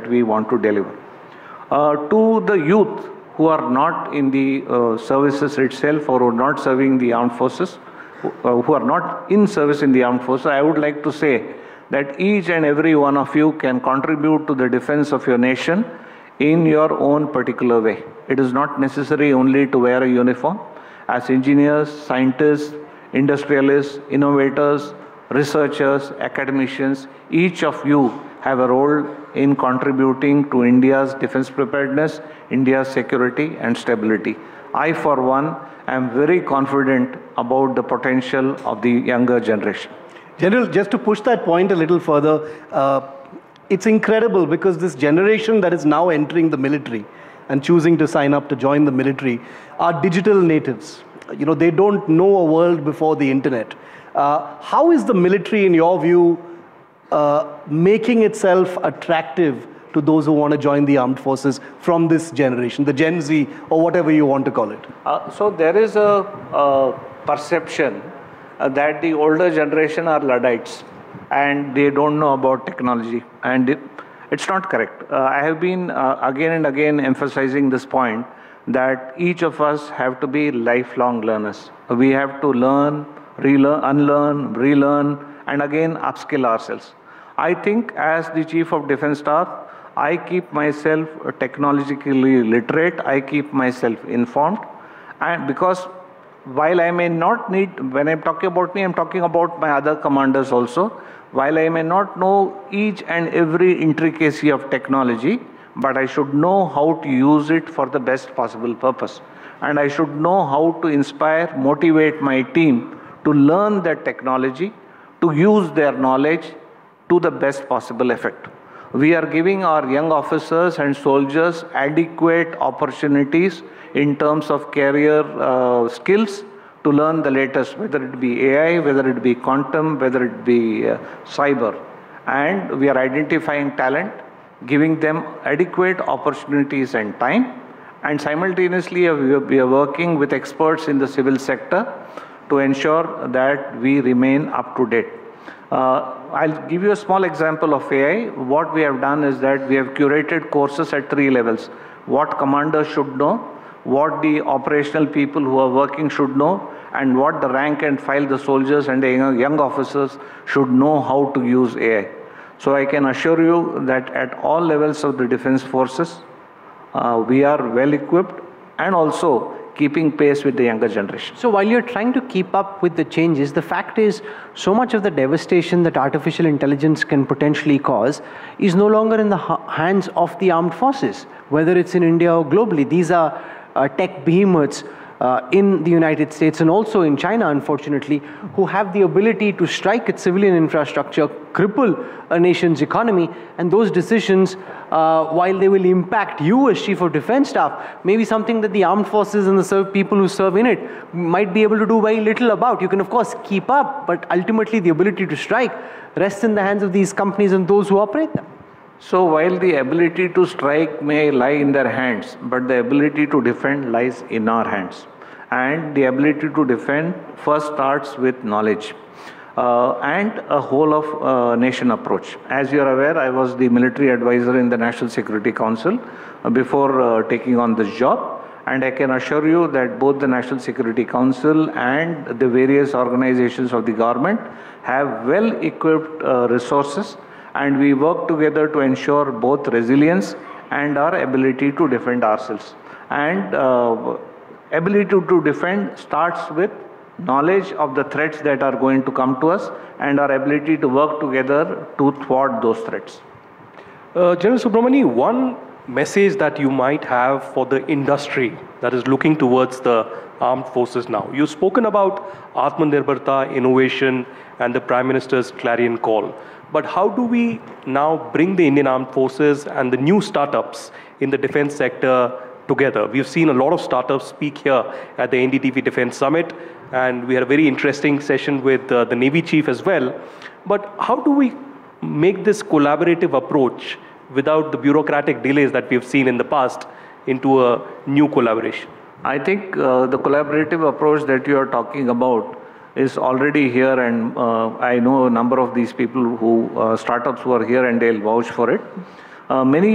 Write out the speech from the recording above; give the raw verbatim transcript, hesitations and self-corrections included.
that we want to deliver. Uh, to the youth who are not in the uh, services itself or who are not serving the armed forces, who, uh, who are not in service in the armed forces, I would like to say that each and every one of you can contribute to the defense of your nation in your own particular way. It is not necessary only to wear a uniform. As engineers, scientists, industrialists, innovators, researchers, academicians, each of you have a role in contributing to India's defense preparedness, India's security and stability. I, for one, am very confident about the potential of the younger generation. General, just to push that point a little further, uh, it's incredible because this generation that is now entering the military and choosing to sign up to join the military are digital natives. You know, they don't know a world before the internet. Uh, how is the military, in your view, uh, making itself attractive to those who want to join the armed forces from this generation, the Gen Z, or whatever you want to call it? Uh, so there is a, a perception uh, that the older generation are Luddites and they don't know about technology, and it, it's not correct. Uh, I have been uh, again and again emphasizing this point that each of us have to be lifelong learners. We have to learn, relearn, unlearn, relearn, and again upskill ourselves. I think as the Chief of Defence Staff, I keep myself technologically literate, I keep myself informed, and because while I may not need, when I'm talking about me, I'm talking about my other commanders also, while I may not know each and every intricacy of technology, but I should know how to use it for the best possible purpose. And I should know how to inspire, motivate my team to learn that technology, to use their knowledge to the best possible effect. We are giving our young officers and soldiers adequate opportunities in terms of career uh, skills to learn the latest, whether it be A I, whether it be quantum, whether it be uh, cyber. And we are identifying talent, giving them adequate opportunities and time. And simultaneously, we are working with experts in the civil sector to ensure that we remain up to date. Uh, I'll give you a small example of A I. What we have done is that we have curated courses at three levels. What commanders should know, what the operational people who are working should know, and what the rank and file, the soldiers and the young officers should know how to use A I. So I can assure you that at all levels of the defense forces, uh, we are well equipped and also keeping pace with the younger generation. So while you're trying to keep up with the changes, the fact is so much of the devastation that artificial intelligence can potentially cause is no longer in the hands of the armed forces, whether it's in India or globally. These are uh, tech behemoths uh, in the United States and also in China, unfortunately, who have the ability to strike at civilian infrastructure, cripple a nation's economy, and those decisions, uh, while they will impact you as Chief of Defence Staff, maybe something that the armed forces and the serve people who serve in it might be able to do very little about. You can of course keep up, but ultimately the ability to strike rests in the hands of these companies and those who operate them. So while the ability to strike may lie in their hands, but the ability to defend lies in our hands. And the ability to defend first starts with knowledge uh, and a whole of uh, nation approach. As you are aware, I was the military advisor in the National Security Council uh, before uh, taking on this job. And I can assure you that both the National Security Council and the various organizations of the government have well-equipped uh, resources, and we work together to ensure both resilience and our ability to defend ourselves. And uh, ability to, to defend starts with knowledge of the threats that are going to come to us and our ability to work together to thwart those threats. Uh, General Subramani, one message that you might have for the industry that is looking towards the armed forces now. You've spoken about Atmanirbharta, innovation, and the Prime Minister's clarion call. But how do we now bring the Indian Armed Forces and the new startups in the defense sector together? We've seen a lot of startups speak here at the N D T V Defense Summit, and we had a very interesting session with uh, the Navy Chief as well. But how do we make this collaborative approach without the bureaucratic delays that we've seen in the past into a new collaboration? I think uh, the collaborative approach that you are talking about is already here, and uh, I know a number of these people who, uh, startups who are here, and they'll vouch for it. Uh, many